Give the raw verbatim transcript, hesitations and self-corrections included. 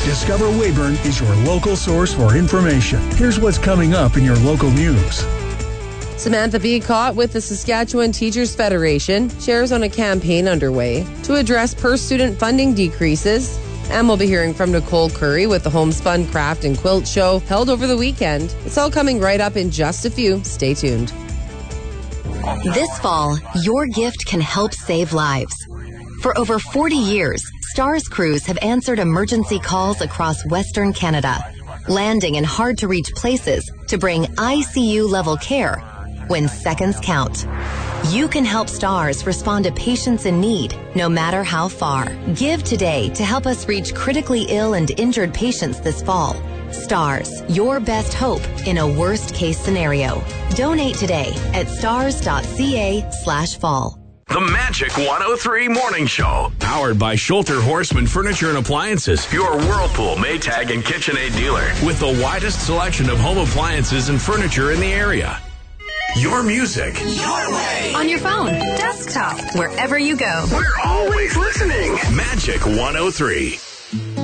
Discover Weyburn is your local source for information. Here's what's coming up in your local news. Samantha Beacott with the Saskatchewan Teachers Federation shares on a campaign underway to address per-student funding decreases. And we'll be hearing from Nicole Curry with the Homespun Craft and Quilt Show held over the weekend. It's all coming right up in just a few. Stay tuned. This fall, your gift can help save lives. For over forty years, STARS crews have answered emergency calls across Western Canada, landing in hard-to-reach places to bring I C U-level care when seconds count. You can help STARS respond to patients in need, no matter how far. Give today to help us reach critically ill and injured patients this fall. STARS, your best hope in a worst-case scenario. Donate today at stars.ca slash fall. The Magic one oh three Morning Show. Powered by Schulter Horseman Furniture and Appliances. Your Whirlpool, Maytag, and KitchenAid dealer. With the widest selection of home appliances and furniture in the area. Your music. Your way. On your phone, desktop, wherever you go. We're always listening. Magic one oh three.